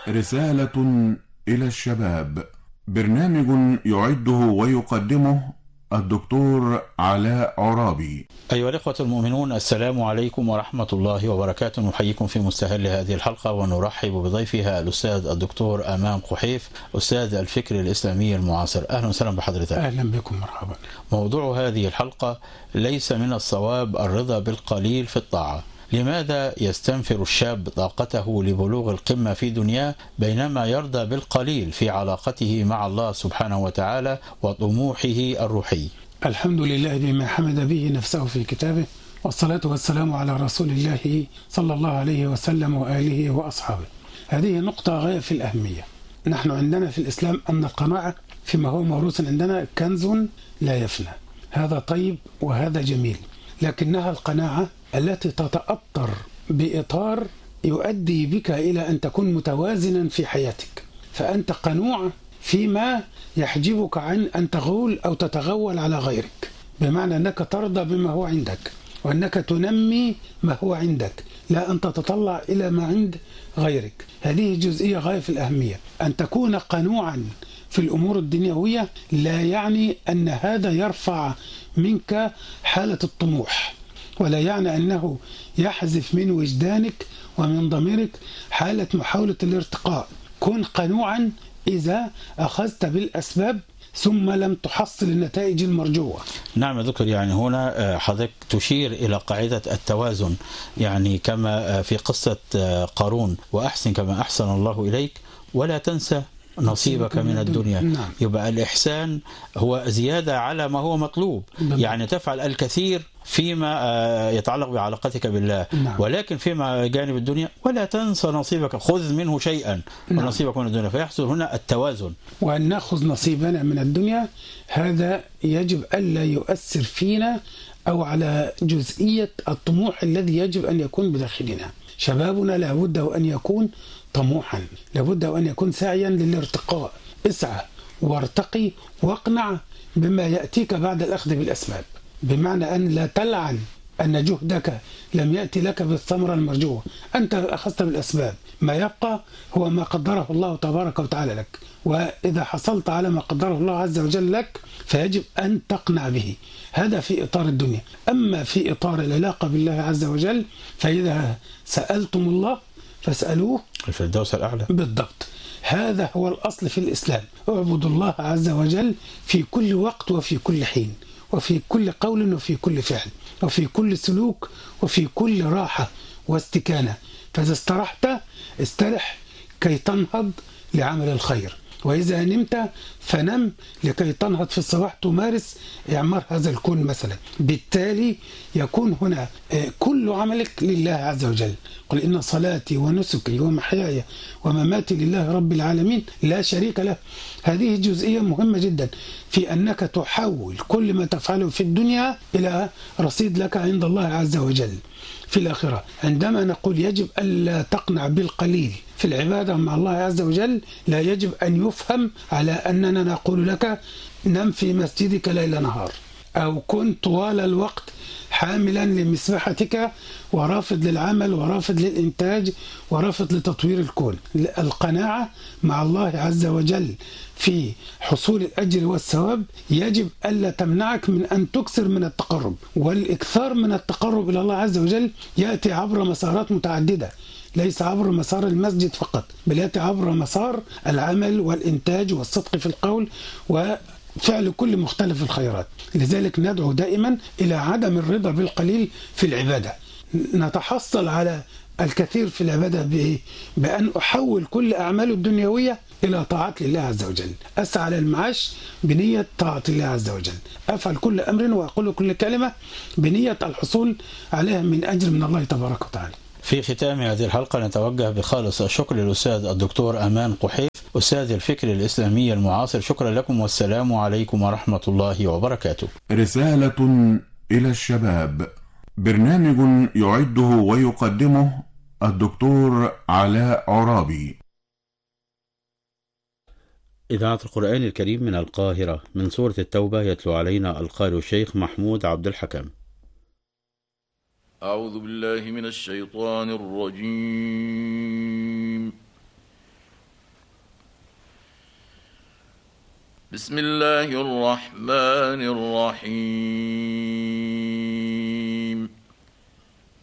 رسالة إلى الشباب، برنامج يعده ويقدمه الدكتور علاء عرابي. أيها الإخوة المؤمنون، السلام عليكم ورحمة الله وبركاته. نحييكم في مستهل هذه الحلقة ونرحب بضيفها الأستاذ الدكتور أمام قحيف، أستاذ الفكر الإسلامي المعاصر. أهلا وسهلا بحضرتك. أهلا بكم، مرحبا. موضوع هذه الحلقة: ليس من الصواب الرضا بالقليل في الطاعة. لماذا يستنفر الشاب طاقته لبلوغ القمة في دنياه بينما يرضى بالقليل في علاقته مع الله سبحانه وتعالى وطموحه الروحي؟ الحمد لله بما حمد به نفسه في كتابه، والصلاة والسلام على رسول الله صلى الله عليه وسلم وآله وأصحابه. هذه نقطة غاية في الأهمية. نحن عندنا في الإسلام أن القناعة فيما هو موروث عندنا كنز لا يفنى. هذا طيب وهذا جميل، لكنها القناعة التي تتأطر بإطار يؤدي بك إلى أن تكون متوازنا في حياتك، فأنت قنوع فيما يحجبك عن أن تغول أو تتغول على غيرك، بمعنى أنك ترضى بما هو عندك وأنك تنمي ما هو عندك، لا أن تتطلع إلى ما عند غيرك. هذه جزئية غاية في الأهمية. أن تكون قنوعا في الأمور الدنيوية لا يعني أن هذا يرفع منك حالة الطموح، ولا يعني أنه يحذف من وجدانك ومن ضميرك حالة محاولة الارتقاء. كن قنوعا إذا أخذت بالأسباب ثم لم تحصل النتائج المرجوة. نعم يا دكتور، يعني هنا حضرتك تشير إلى قاعدة التوازن، يعني كما في قصة قارون: وأحسن كما أحسن الله إليك ولا تنسى نصيبك من الدنيا. نعم. يبقى الإحسان هو زيادة على ما هو مطلوب. نعم. يعني تفعل الكثير فيما يتعلق بعلاقتك بالله. نعم. ولكن فيما جانب الدنيا ولا تنسى نصيبك، خذ منه شيئا. نعم. ونصيبك من الدنيا، فيحصل هنا التوازن. وأن نأخذ نصيبنا من الدنيا هذا يجب ألا يؤثر فينا أو على جزئية الطموح الذي يجب أن يكون بداخلنا. شبابنا لابد أن يكون طموحا، لابد أن يكون سعيا للارتقاء. اسعى وارتقي واقنع بما يأتيك بعد الأخذ بالأسباب، بمعنى أن لا تلعن أن جهدك لم يأتي لك بالثمرة المرجوة. أنت أخذت بالأسباب، ما يبقى هو ما قدره الله تبارك وتعالى لك، وإذا حصلت على ما قدره الله عز وجل لك فيجب أن تقنع به. هذا في إطار الدنيا. أما في إطار العلاقة بالله عز وجل فإذا سألتم الله فاسألوه الفردوس الأعلى. بالضبط، هذا هو الأصل في الإسلام. اعبدوا الله عز وجل في كل وقت وفي كل حين وفي كل قول وفي كل فعل وفي كل سلوك وفي كل راحة واستكانة. فإذا استرحت استرح كي تنهض لعمل الخير، وإذا نمت فنم لكي تنهض في الصباح تمارس إعمار هذا الكون مثلا. بالتالي يكون هنا كل عملك لله عز وجل. قل إن صلاتي ونسكي ومحياي ومماتي لله رب العالمين لا شريك له. هذه جزئية مهمة جدا في أنك تحول كل ما تفعله في الدنيا إلى رصيد لك عند الله عز وجل في الآخرة. عندما نقول يجب ألا تقنع بالقليل في العبادة مع الله عز وجل، لا يجب أن يفهم على أننا نقول لك نم في مسجدك ليل نهار، أو كن طوال الوقت حاملا لمسبحتك ورافض للعمل ورافض للإنتاج ورافض لتطوير الكون. القناعة مع الله عز وجل في حصول الأجر والثواب يجب ألا تمنعك من أن تكثر من التقرب، والإكثار من التقرب إلى الله عز وجل يأتي عبر مسارات متعددة، ليس عبر مسار المسجد فقط، بل يأتي عبر مسار العمل والإنتاج والصدق في القول وفعل كل مختلف الخيرات. لذلك ندعو دائما إلى عدم الرضا بالقليل في العبادة. نتحصل على الكثير في العبادة بأن أحول كل أعمال الدنيوية إلى طاعات لله عز وجل. أسعى للمعاش بنية طاعة الله عز وجل، أفعل كل أمر وأقول كل كلمة بنية الحصول عليها من أجر من الله تبارك وتعالى. في ختام هذه الحلقة نتوجه بخالص الشكر للأستاذ الدكتور أمان قحيف، أستاذ الفكر الإسلامي المعاصر. شكرا لكم والسلام عليكم ورحمة الله وبركاته. رسالة إلى الشباب، برنامج يعده ويقدمه الدكتور علاء عرابي. إذاعة القرآن الكريم من القاهرة، من سورة التوبة، يتلو علينا القارئ الشيخ محمود عبد الحكم. أعوذ بالله من الشيطان الرجيم. بسم الله الرحمن الرحيم